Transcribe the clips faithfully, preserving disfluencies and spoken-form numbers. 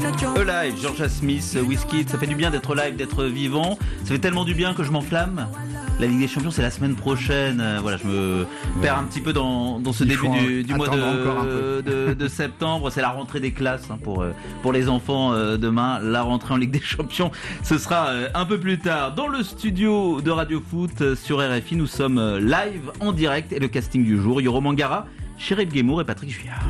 Alive, Georgia Smith, Wizkid, ça fait du bien d'être live, d'être vivant. Ça fait tellement du bien que je m'enflamme. La Ligue des Champions, c'est la semaine prochaine. Voilà, je me perds un petit peu dans, dans ce Il début du, du mois de, de, de septembre. C'est la rentrée des classes hein, pour, pour les enfants euh, demain. La rentrée en Ligue des Champions, ce sera euh, un peu plus tard. Dans le studio de Radio Foot euh, sur R F I, nous sommes euh, live en direct et le casting du jour. Yoro Mangara, Chérif Guémour et Patrick Juillard.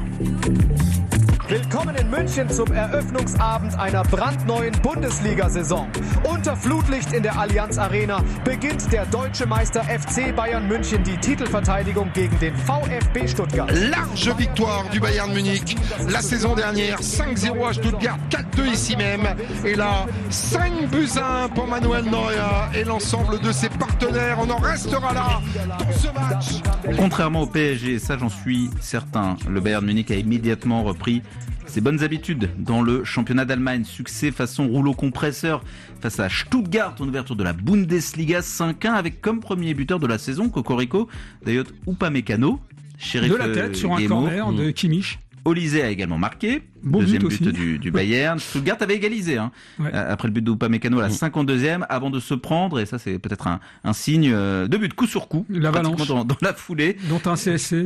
Willkommen in München zum Eröffnungsabend einer brandneuen Bundesliga-Saison. Unter Flutlicht in der Allianz Arena beginnt der deutsche Meister F C Bayern München die Titelverteidigung gegen den VfB Stuttgart. Large victoire du Bayern Munich la saison dernière, cinq zéro à Stuttgart, quatre deux ici même. Et là, cinq buts à un pour Manuel Neuer et l'ensemble de ses partenaires. On en restera là dans ce match. Contrairement au P S G, ça j'en suis certain, le Bayern Munich a immédiatement repris ses bonnes habitudes dans le championnat d'Allemagne. Succès façon rouleau compresseur face à Stuttgart en ouverture de la Bundesliga cinq un avec comme premier buteur de la saison Cocorico Dayot Upamecano. De la tête sur un corner de Kimmich. Olise a également marqué, bon deuxième but, but du, du Bayern. Stuttgart avait égalisé hein, ouais. après le but de Upamecano à la cinquante-deuxième avant de se prendre, et ça c'est peut-être un, un signe, euh, de but coup sur coup, l'avalanche dans, dans la foulée. Dont un C S C.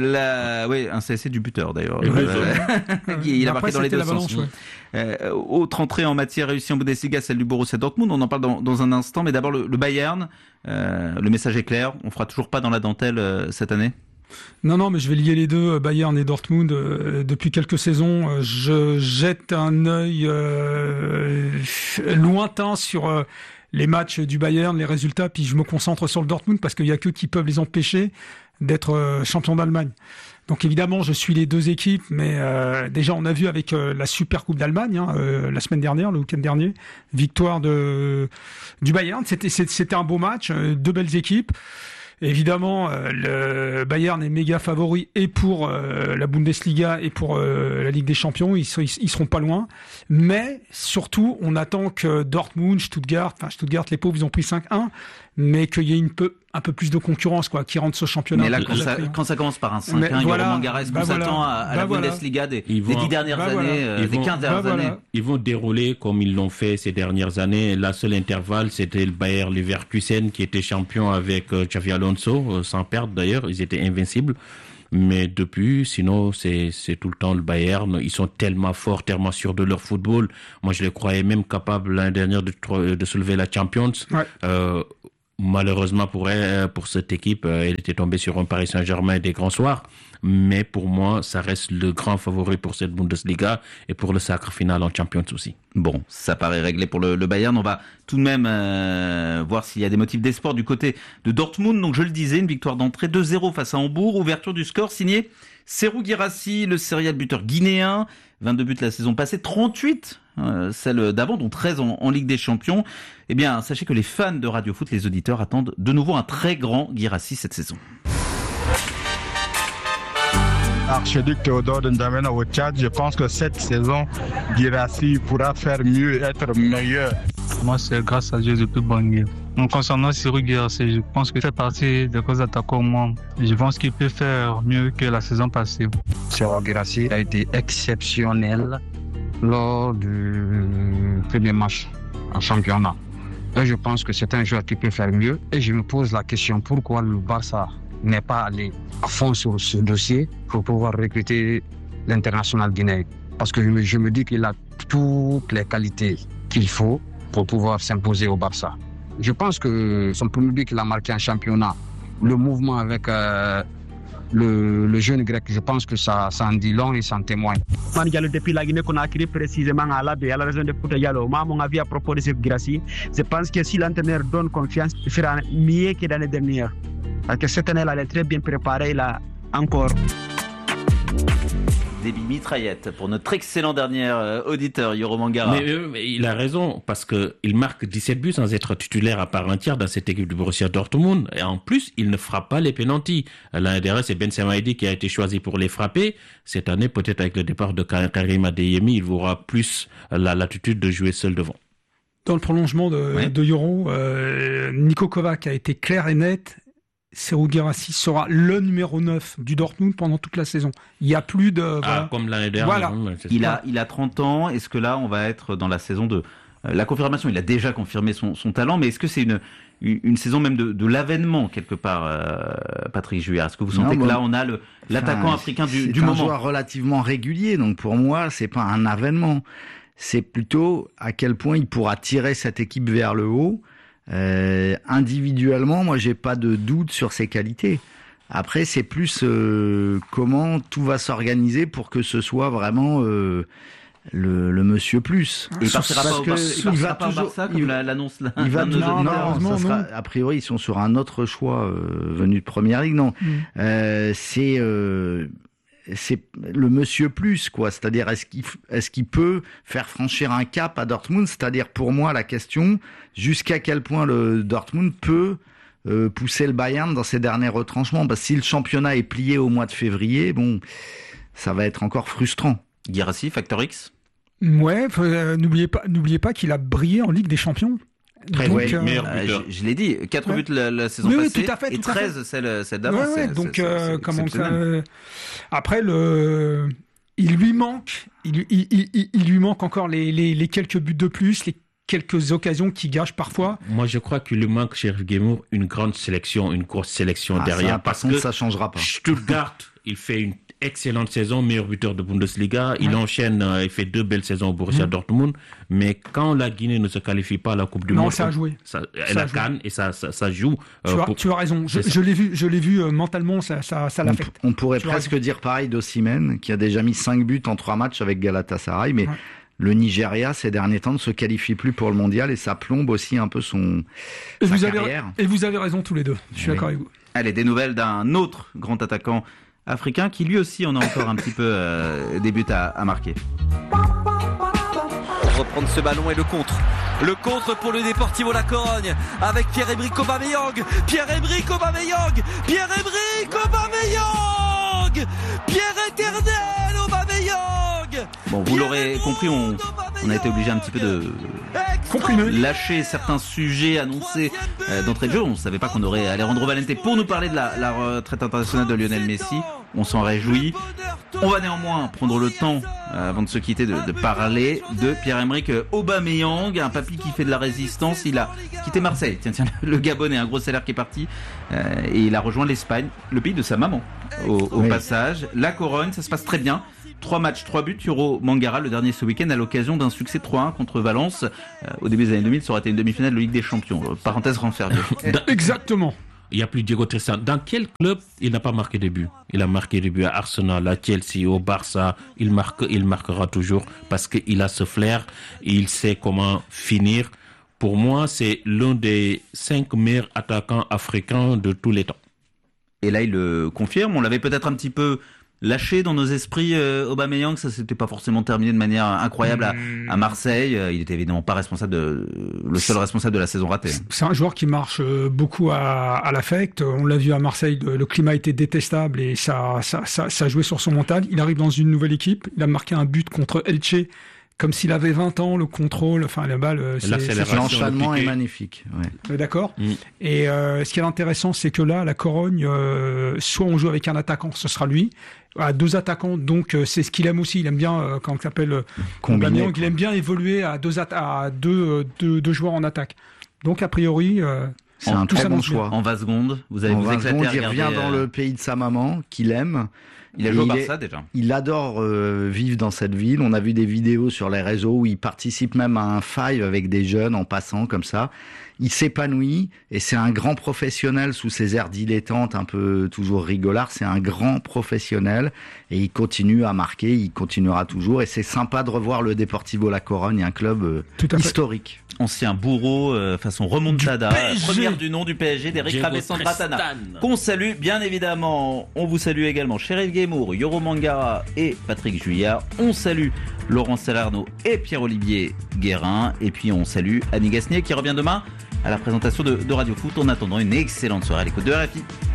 La, oui, un C S C du buteur d'ailleurs. Ouais, euh, il a après, marqué dans les deux sens. Ouais. Euh, autre entrée en matière réussie en Bundesliga, celle du Borussia Dortmund. On en parle dans, dans un instant, mais d'abord le, le Bayern. Euh, le message est clair, on fera toujours pas dans la dentelle euh, cette année. Non, non, mais je vais lier les deux, Bayern et Dortmund. Euh, depuis quelques saisons, euh, je jette un œil euh, lointain sur euh, les matchs du Bayern, les résultats, puis je me concentre sur le Dortmund parce qu'il y a qu'eux qui peuvent les empêcher d'être euh, champions d'Allemagne. Donc évidemment, je suis les deux équipes, mais euh, déjà on a vu avec euh, la Super Coupe d'Allemagne hein, euh, la semaine dernière, le week-end dernier, victoire de du Bayern. C'était c'était un beau match, euh, deux belles équipes. Évidemment, euh, le Bayern est méga favori et pour euh, la Bundesliga et pour euh, la Ligue des Champions. Ils, ils, ils seront pas loin. Mais surtout, on attend que Dortmund, Stuttgart, enfin Stuttgart, les pauvres, ils ont pris cinq un, mais qu'il y ait une peu, un peu plus de concurrence, quoi, qui rentre ce championnat. Mais là, quand ça, quand ça commence par un cinq un, voilà, Yoro Mangara, est-ce qu'on bah s'attend voilà, à, à la bah Bundesliga des, des dix dernières bah années, voilà. euh, des quinze dernières bah années voilà. Ils vont dérouler comme ils l'ont fait ces dernières années. La seule intervalle, c'était le Bayer Leverkusen qui était champion avec euh, Xavi Alonso, euh, sans perdre d'ailleurs. Ils étaient invincibles. Mais depuis, sinon, c'est, c'est tout le temps le Bayern. Ils sont tellement forts, tellement sûrs de leur football. Moi, je les croyais même capables l'année dernière de, de soulever la Champions. Ouais. Euh, Malheureusement pour elle, pour cette équipe, elle était tombée sur un Paris Saint-Germain des grands soirs. Mais pour moi, ça reste le grand favori pour cette Bundesliga et pour le sacre final en Champions aussi. Bon, ça paraît réglé pour le, le Bayern. On va tout de même euh, voir s'il y a des motifs d'espoir du côté de Dortmund. Donc je le disais, une victoire d'entrée deux zéro face à Hambourg. Ouverture du score signé Serhou Guirassy, le serial buteur guinéen. vingt-deux buts la saison passée, trente-huit euh, celle d'avant, dont treize en, en Ligue des Champions. Eh bien, sachez que les fans de Radio Foot, les auditeurs, attendent de nouveau un très grand Guirassy cette saison. Archiduc Théodore Ndamena au Tchad, je pense que cette saison, Guirassy pourra faire mieux, être meilleur. Moi, c'est grâce à Dieu depuis Bangui. Concernant Serhou Guirassy, je pense que c'est partie des causes attaquants au monde. Je pense qu'il peut faire mieux que la saison passée. Serhou Guirassy a été exceptionnel lors du premier match en championnat. Et je pense que c'est un joueur qui peut faire mieux. Et je me pose la question, pourquoi le Barça n'est pas allé à fond sur ce dossier pour pouvoir recruter l'international guinéen? Parce que je me, je me dis qu'il a toutes les qualités qu'il faut pour pouvoir s'imposer au Barça. Je pense que son premier but qu'il a marqué en championnat, le mouvement avec euh, le, le jeune grec, je pense que ça, ça en dit long et ça en témoigne. Depuis la Guinée qu'on a acquis précisément à la, à la région de Fouta Diallo, moi, mon avis à propos de ce Guirassy, je pense que si l'entraîneur donne confiance, il fera mieux que l'année dernière. Parce que cette année, elle est très bien préparée, là, encore. Débit mitraillette pour notre excellent dernier euh, auditeur, Yoro Mangara. Mais, euh, mais il a raison, parce que il marque dix-sept buts sans être titulaire à part entière dans cette équipe du Borussia Dortmund. Et en plus, il ne frappe pas les pénaltys. L'année dernière, c'est Ben Semaidi qui a été choisi pour les frapper. Cette année, peut-être avec le départ de Karim Adeyemi, il aura plus la latitude de jouer seul devant. Dans le prolongement de, ouais. de Yoro, euh, Niko Kovac a été clair et net. Serhou Guirassy sera le numéro neuf du Dortmund pendant toute la saison. Il n'y a plus de... Ah, voilà. comme l'année dernière. Voilà. Il a, il a trente ans. Est-ce que là, on va être dans la saison de euh, la confirmation? Il a déjà confirmé son, son talent, mais est-ce que c'est une, une, une saison même de, de l'avènement, quelque part, euh, Patrick Juillard? Est-ce que vous sentez non, que bon, là, on a le, l'attaquant enfin, africain du, du moment? C'est un joueur relativement régulier, donc pour moi, c'est pas un avènement. C'est plutôt à quel point il pourra tirer cette équipe vers le haut. Euh, individuellement, moi, j'ai pas de doute sur ses qualités. Après, c'est plus euh, comment tout va s'organiser pour que ce soit vraiment euh, le, le monsieur plus. Et il partira pas au Bar- il partira pas au Barça comme l'annonce là. Il va non, non, non, ça sera, a priori, ils sont sur un autre choix euh, venu de Première Ligue. Non, mm. euh, c'est euh, c'est le monsieur plus, quoi. C'est-à-dire, est-ce qu'il, est-ce qu'il peut faire franchir un cap à Dortmund? C'est-à-dire, pour moi, la question, jusqu'à quel point le Dortmund peut euh, pousser le Bayern dans ses derniers retranchements? Parce que si le championnat est plié au mois de février, bon, ça va être encore frustrant. Guirassy, Factor X? Ouais, euh, n'oubliez pas, n'oubliez pas qu'il a brillé en Ligue des Champions. Très donc, oui, euh, meilleur euh, je, je l'ai dit, quatre ouais. buts la, la saison oui, passée oui, tout à fait, et tout à treize fait. celle, celle d'avant. Ouais, ouais, c'est, donc, c'est, euh, c'est comment ça, euh, après, le, il lui manque, il, il, il, il lui manque encore les, les, les quelques buts de plus, les quelques occasions qui gâchent parfois. Moi, je crois qu'il lui manque, cher Guémour, une grande sélection, une grosse sélection ah, derrière. Ça, parce contre, que ça changera pas. Stuttgart, il fait une excellente saison, meilleur buteur de Bundesliga. Il ouais. enchaîne, euh, il fait deux belles saisons au Borussia mmh. Dortmund. Mais quand la Guinée ne se qualifie pas à la Coupe du non, Monde, ça a joué. Ça, elle a canne et ça, ça, ça joue. Euh, tu, as, pour... tu as raison. Je, je l'ai vu, je l'ai vu euh, mentalement, ça, ça, ça l'affecte. On, on pourrait tu presque dire pareil d'Osimhen, qui a déjà mis cinq buts en trois matchs avec Galatasaray, mais. Ouais. Le Nigeria, ces derniers temps, ne se qualifie plus pour le mondial et ça plombe aussi un peu son et sa vous carrière. Avez, et vous avez raison tous les deux, je suis oui. d'accord avec vous. Allez, des nouvelles d'un autre grand attaquant africain qui lui aussi en a encore un petit peu euh, des buts à, à marquer. Reprendre ce ballon et le contre. Le contre pour le Deportivo La Corogne avec Pierre-Emerick Aubameyang. Pierre-Emerick Aubameyang. Pierre-Emerick Aubameyang. Pierre éternel Aubameyang. Bon, vous l'aurez compris, on, on a été obligé un petit peu de comprimer, lâcher certains sujets annoncés euh, d'entrée de jeu. On ne savait pas qu'on aurait Alejandro Valente pour nous parler de la, la retraite internationale de Lionel Messi. On s'en réjouit. On va néanmoins prendre le temps, euh, avant de se quitter, de, de parler de Pierre-Emerick Aubameyang, un papy qui fait de la résistance. Il a quitté Marseille, tiens, tiens, le Gabonais, un gros salaire qui est parti, euh, et il a rejoint l'Espagne, le pays de sa maman, au, au oui. passage. La Corogne, ça se passe très bien. Trois matchs, trois buts. Yoro Mangara, le dernier ce week-end, à l'occasion d'un succès trois un contre Valence. Euh, au début des années deux mille, ça aurait été une demi-finale de Ligue des Champions. Euh, parenthèse renfermée. Exactement. Il n'y a plus Diego Tristan. Dans quel club il n'a pas marqué des buts? Il a marqué des buts à Arsenal, à Chelsea, au Barça. Il marque, il marquera toujours parce qu'il a ce flair et il sait comment finir. Pour moi, c'est l'un des cinq meilleurs attaquants africains de tous les temps. Et là, il le confirme. On l'avait peut-être un petit peu lâché dans nos esprits, euh, Aubameyang, ça s'était pas forcément terminé de manière incroyable à, à Marseille. Il était évidemment pas responsable de, le seul responsable de la saison ratée. C'est un joueur qui marche beaucoup à, à l'affect. On l'a vu à Marseille, le climat était détestable et ça, ça, ça, ça jouait sur son mental. Il arrive dans une nouvelle équipe. Il a marqué un but contre Elche. Comme s'il avait vingt ans, le contrôle, enfin la balle, c'est, c'est l'enchaînement est magnifique. Ouais. D'accord. Mm. Et euh, ce qui est intéressant, c'est que là, la Corogne, euh, soit on joue avec un attaquant, ce sera lui, à deux attaquants, donc euh, c'est ce qu'il aime aussi. Il aime bien, euh, quand il s'appelle euh, Aubameyang, il aime bien évoluer à deux atta- à deux, euh, deux, deux joueurs en attaque. Donc a priori, euh, c'est un très bon choix. En vingt secondes, vous allez en vous éclater. Il revient euh... dans le pays de sa maman, qu'il aime. Il a joué au Barça déjà. Il adore euh, vivre dans cette ville. On a vu des vidéos sur les réseaux où il participe même à un five avec des jeunes en passant comme ça. Il s'épanouit et c'est un grand professionnel sous ses airs dilettantes, un peu toujours rigolard. C'est un grand professionnel et il continue à marquer, il continuera toujours. Et c'est sympa de revoir le Deportivo La Corogne, un club euh, historique. Ancien bourreau euh, façon remontada, première du nom du P S G d'Eric Rabessandratana, qu'on salue bien évidemment. On vous salue également Chérif Guémour, Yoro Mangara et Patrick Juillard. On salue Laurent Salarno et Pierre-Olivier Guérin. Et puis on salue Annie Gasnier qui revient demain à la présentation de, de Radio Foot. En attendant, une excellente soirée à l'écoute de R F I.